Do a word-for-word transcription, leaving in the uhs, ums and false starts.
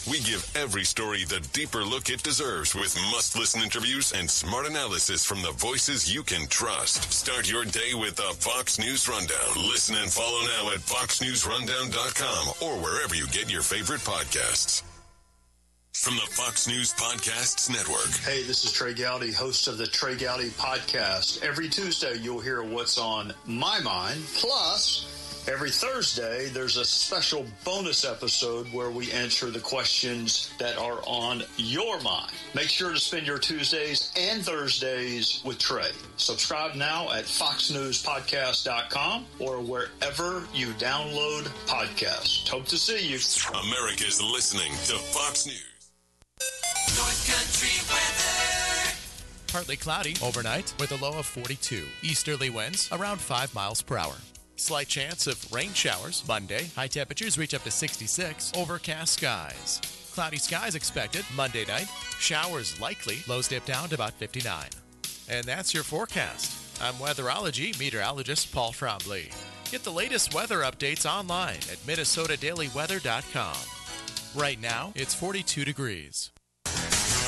We give every story the deeper look it deserves with must-listen interviews and smart analysis from the voices you can trust. Start your day with the Fox News Rundown. Listen and follow now at fox news rundown dot com or wherever you get your favorite podcasts. From the Fox News Podcasts Network. Hey, this is Trey Gowdy, host of the Trey Gowdy Podcast. Every Tuesday, you'll hear what's on my mind. Plus, every Thursday, there's a special bonus episode where we answer the questions that are on your mind. Make sure to spend your Tuesdays and Thursdays with Trey. Subscribe now at fox news podcast dot com or wherever you download podcasts. Hope to see you. America's listening to Fox News. North Country weather. Partly cloudy overnight with a low of forty-two. Easterly winds around five miles per hour. Slight chance of rain showers Monday. High temperatures reach up to sixty-six. Overcast skies. Cloudy skies expected Monday night. Showers likely. Lows dip down to about fifty-nine. And that's your forecast. I'm weatherology meteorologist Paul Trombley. Get the latest weather updates online at minnesota daily weather dot com. Right now, it's forty-two degrees.